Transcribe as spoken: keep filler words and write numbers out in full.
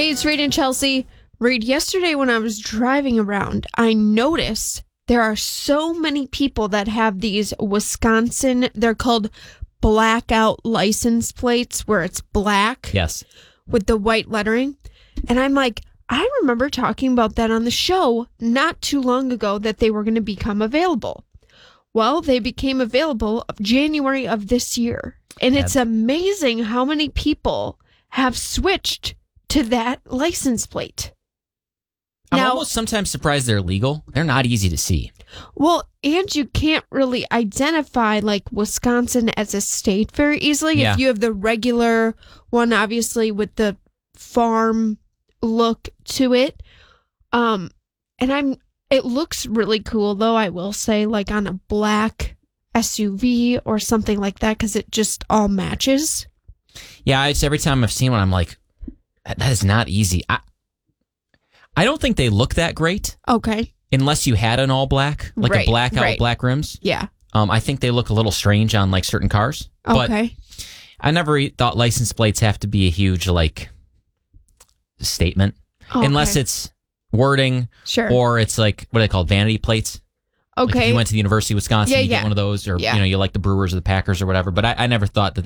Hey, it's Reed and Chelsea. Reed, yesterday when I was driving around, I noticed there are so many people that have these Wisconsin, they're called blackout license plates, where it's black. Yes. With the white lettering. And I'm like, I remember talking about that on the show not too long ago, that they were going to become available. Well, they became available January of this year. And it's amazing how many people have switched to that license plate. I'm now, almost sometimes surprised they're legal. They're not easy to see. Well, and you can't really identify like Wisconsin as a state very easily. Yeah. If you have the regular one, obviously with the farm look to it. Um, and I'm, it looks really cool though, I will say, like on a black S U V or something like that, because it just all matches. Yeah, it's every time I've seen one, I'm like, that, that is not easy. I, I don't think they look that great. Okay. Unless you had an all black, like right, a blackout right. black rims. Yeah. Um, I think they look a little strange on like certain cars. Okay. But I never e- thought license plates have to be a huge like statement, okay. unless it's wording, sure, or it's like what are they called, vanity plates. Okay. Like if you went to the University of Wisconsin, yeah, you yeah. get one of those, or yeah. you know, you like the Brewers or the Packers or whatever. But I, I never thought that